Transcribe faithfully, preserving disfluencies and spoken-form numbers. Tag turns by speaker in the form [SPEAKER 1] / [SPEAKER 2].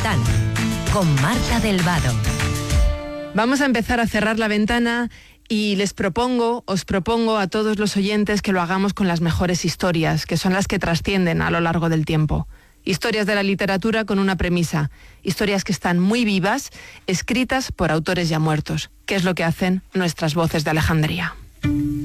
[SPEAKER 1] Ventana con Marta del Vado.
[SPEAKER 2] Vamos a empezar a cerrar la ventana y les propongo, os propongo a todos los oyentes que lo hagamos con las mejores historias, que son las que trascienden a lo largo del tiempo. Historias de la literatura con una premisa, historias que están muy vivas, escritas por autores ya muertos, que es lo que hacen nuestras voces de Alejandría.